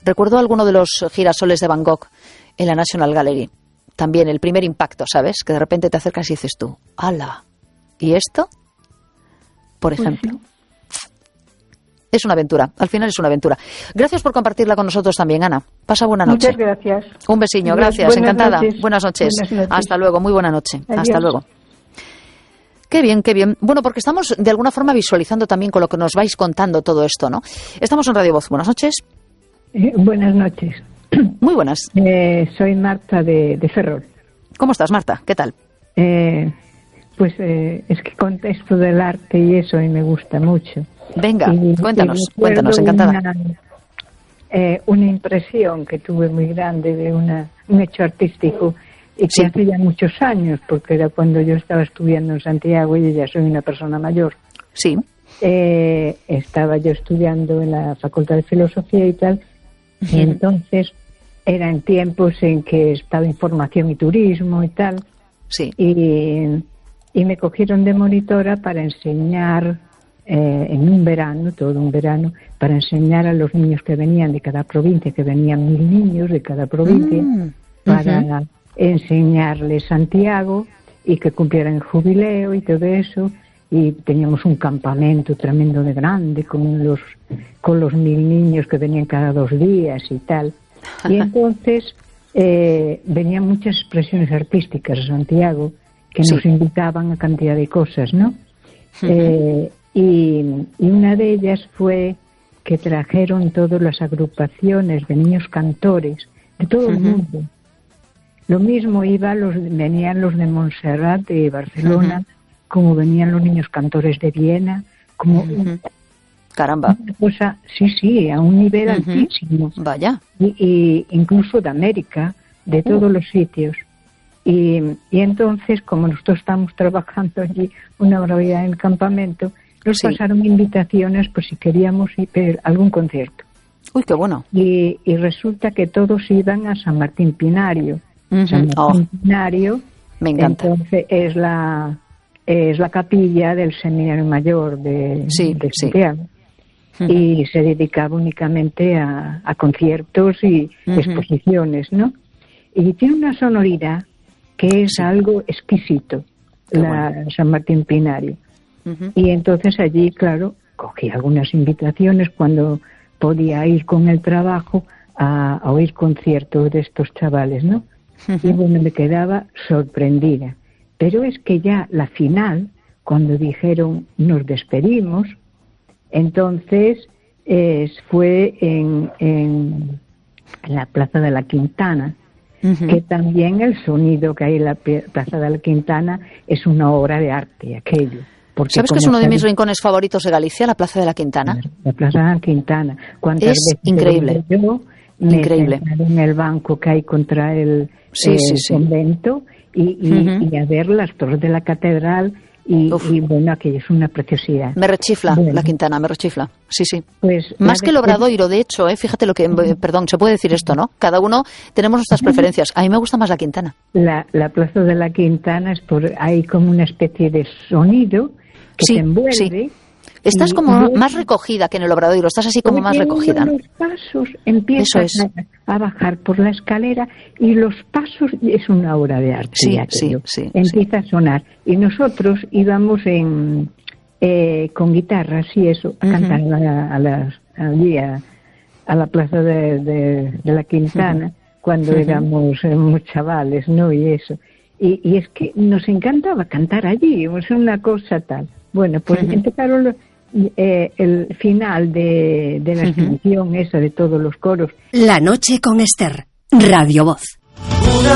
Recuerdo alguno de los girasoles de Van Gogh en la National Gallery. También el primer impacto, ¿sabes? Que de repente te acercas y dices tú, ¡hala! ¿Y esto? Por ejemplo. Es una aventura, al final es una aventura. Gracias por compartirla con nosotros también, Ana. Pasa buena noche. Muchas gracias. Un besiño, gracias, encantada. Buenas noches. Buenas noches. Hasta luego, muy buena noche. Adiós. Hasta luego. Qué bien, qué bien. Bueno, porque estamos de alguna forma visualizando también con lo que nos vais contando todo esto, ¿no? Estamos en Radio Voz. Buenas noches. Buenas noches. Muy buenas. Soy Marta de Ferrol. ¿Cómo estás, Marta? ¿Qué tal? Pues es que contesto del arte y eso y me gusta mucho. Venga, cuéntanos, encantada. Una impresión que tuve muy grande de un hecho artístico y que hace ya muchos años, porque era cuando yo estaba estudiando en Santiago y ya soy una persona mayor. Sí. Estaba yo estudiando en la Facultad de Filosofía y tal, y entonces eran tiempos en que estaba Información y Turismo y tal, sí. Y me cogieron de monitora para enseñar en un verano, todo un verano, para enseñar a los niños que venían de cada provincia, que venían 1000 niños de cada provincia, para enseñarles Santiago y que cumplieran el jubileo y todo eso. Y teníamos un campamento tremendo de grande con los 1000 niños que venían cada 2 días y tal. Y entonces venían muchas expresiones artísticas a Santiago que nos invitaban a cantidad de cosas, ¿no? Y una de ellas fue que trajeron todas las agrupaciones de niños cantores de todo el mundo. Lo mismo venían los de Montserrat, de Barcelona, como venían los niños cantores de Viena, como caramba, una cosa, sí, a un nivel altísimo. Vaya. Y incluso de América, de todos los sitios. Y entonces, como nosotros estamos trabajando allí una barbaridad en el campamento, nos pasaron invitaciones por si queríamos ir a algún concierto. Uy, qué bueno. Y resulta que todos iban a San Martín Pinario. San Martín Pinario, me encanta. Entonces es la capilla del Seminario Mayor de Santiago. Y se dedicaba únicamente a conciertos y exposiciones, ¿no? Y tiene una sonoridad que es algo exquisito, San Martín Pinario. Y entonces allí, claro, cogí algunas invitaciones cuando podía ir con el trabajo a oír conciertos de estos chavales, ¿no? Y bueno, me quedaba sorprendida. Pero es que ya la final, cuando dijeron nos despedimos, entonces fue en la Plaza de la Quintana, que también el sonido que hay en la Plaza de la Quintana es una obra de arte, aquello. ¿Sabes que es uno de mis rincones favoritos de Galicia, la Plaza de la Quintana? La Plaza de la Quintana. Es increíble. Increíble. En el banco que hay contra el convento y a ver las torres de la catedral y bueno, aquello es una preciosidad. Me rechifla la Quintana, me rechifla. Sí. Pues más que el Obradoiro, de hecho, fíjate lo que... Perdón, se puede decir esto, ¿no? Cada uno tenemos nuestras preferencias. A mí me gusta más la Quintana. La Plaza de la Quintana hay como una especie de sonido que te envuelve. Sí. Estás como más recogida que en el Obradoiro, estás así como más recogida. Los pasos empiezan a bajar por la escalera y los pasos es una obra de arte. Sí. Empieza a sonar. Y nosotros íbamos con guitarras y eso, a cantar allí a la Plaza de la Quintana, cuando éramos chavales, ¿no? Y eso. Y es que nos encantaba cantar allí, es una cosa tal. Bueno, pues empezaron el final de la extinción esa de todos los coros. La noche con Esther, Radio Voz.